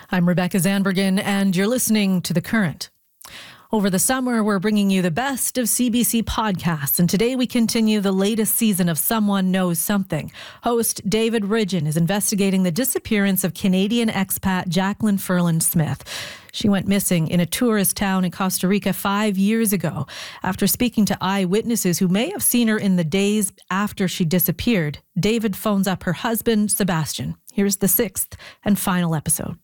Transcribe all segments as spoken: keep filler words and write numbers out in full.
I'm Rebecca Zandbergen, and you're listening to The Current. Over the summer, we're bringing you the best of C B C podcasts, and today we continue the latest season of Someone Knows Something. Host David Ridgen is investigating the disappearance of Canadian expat Jacqueline Ferland-Smith. She went missing in a tourist town in Costa Rica five years ago. After speaking to eyewitnesses who may have seen her in the days after she disappeared, David phones up her husband, Sebastian. Here's the sixth and final episode.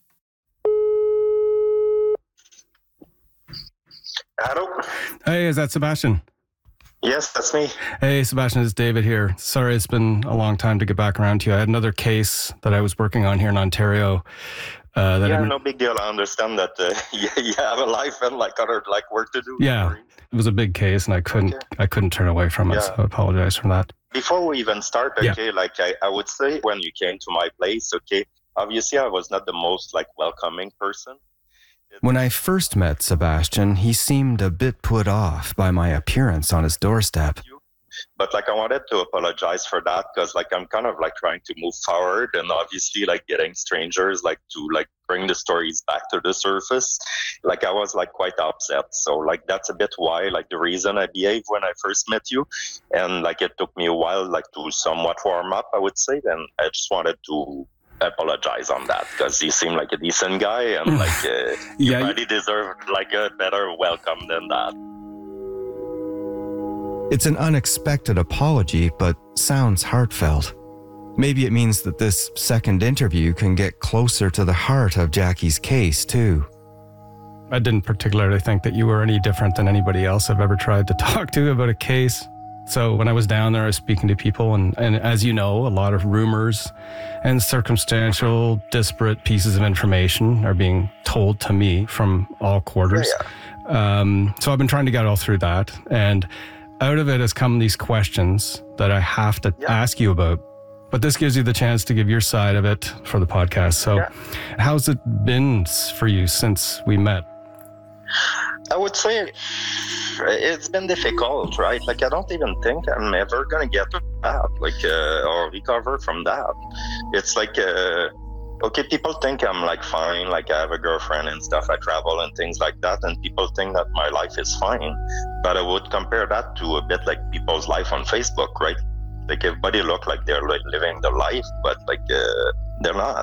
Hello? Hey, is that Sebastian? Yes, that's me. Hey, Sebastian, it's David here. Sorry, it's been a long time to get back around to you. I had another case that I was working on here in Ontario. Uh, that yeah, I, no big deal. I understand that uh, you, you have a life and like other like work to do. Yeah, it was a big case, and I couldn't, okay. I couldn't turn away from it. Yeah. So I apologize for that. Before we even start, okay, yeah. like I, I would say when you came to my place, okay, obviously I was not the most like welcoming person. When I first met Sebastian, he seemed a bit put off by my appearance on his doorstep. But like I wanted to apologize for that because like I'm kind of like trying to move forward and obviously like getting strangers like to like bring the stories back to the surface. Like I was like quite upset. So like that's a bit why like the reason I behaved when I first met you. And like it took me a while like to somewhat warm up, I would say. Then I just wanted to apologize on that because you seem like a decent guy and like uh, you yeah, really deserve like a better welcome than that. It's an unexpected apology, but sounds heartfelt. Maybe it means that this second interview can get closer to the heart of Jackie's case too. I didn't particularly think that you were any different than anybody else I've ever tried to talk to about a case. So when I was down there, I was speaking to people, and, and as you know, a lot of rumors and circumstantial, disparate pieces of information are being told to me from all quarters. Yeah, yeah. Um, so I've been trying to get all through that, and out of it has come these questions that I have to yeah. ask you about. But this gives you the chance to give your side of it for the podcast. So yeah. how's it been for you since we met? I would say it's been difficult, right? Like, I don't even think I'm ever going to get that, like, uh, or recover from that. It's like, uh, okay, people think I'm like fine, like I have a girlfriend and stuff, I travel and things like that, and people think that my life is fine. But I would compare that to a bit like people's life on Facebook, right? Like everybody look like they're like living their life, but like uh, they're not.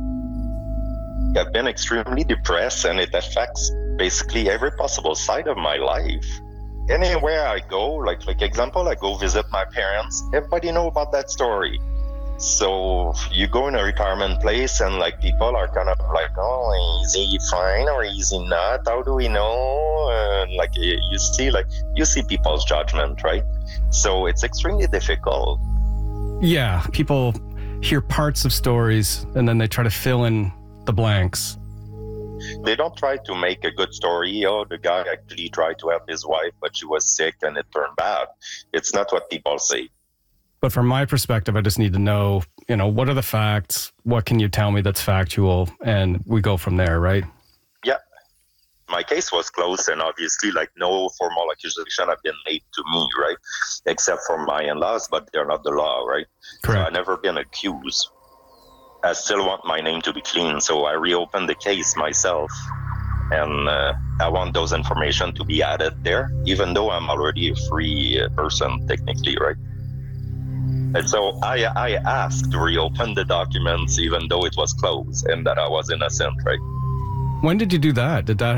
I've been extremely depressed, and it affects basically every possible side of my life. Anywhere I go, like like example, I go visit my parents, everybody know about that story. So you go in a retirement place and like people are kind of like, oh, is he fine or is he not? How do we know? And like you, you see, like you see people's judgment, right? So it's extremely difficult. Yeah, people hear parts of stories and then they try to fill in the blanks. They don't try to make a good story. Oh, the guy actually tried to help his wife, but she was sick and it turned bad. It's not what people say. But from my perspective, I just need to know, you know, what are the facts? What can you tell me that's factual? And we go from there, right? Yeah. My case was closed, and obviously, like, no formal accusation have been made to me, right? Except for my in-laws, but they're not the law, right? Correct. So I've never been accused. I still want my name to be clean, so I reopened the case myself. And uh, I want those information to be added there, even though I'm already a free uh, person, technically, right? And so I I asked to reopen the documents even though it was closed and that I was innocent, right? When did you do that? Did that